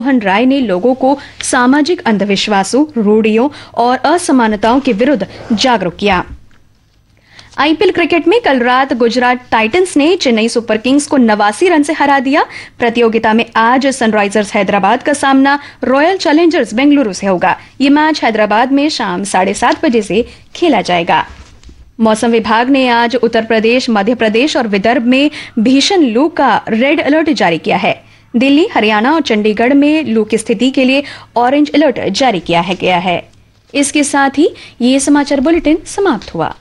मोहन राय ने लोगों को सामाजिक अंधविश्वासों, रूढ़ियों और असमानताओं के विरुद्ध जागरूक किया। आईपीएल क्रिकेट में कल रात गुजरात टाइटंस ने चेन्नई सुपर किंग्स को 89 रन से हरा दिया। प्रतियोगिता में आज सनराइजर्स हैदराबाद का सामना रॉयल चैलेंजर्स बेंगलुरु से होगा। ये मैच हैदराबाद में शाम 7:30 बजे से खेला जाएगा। मौसम विभाग ने आज उत्तर प्रदेश, मध्य प्रदेश और विदर्भ में भीषण लू का रेड अलर्ट जारी किया है। दिल्ली, हरियाणा और चंडीगढ़ में लू की स्थिति के लिए ऑरेंज अलर्ट जारी किया गया है। इसके साथ ही ये समाचार बुलेटिन समाप्त हुआ।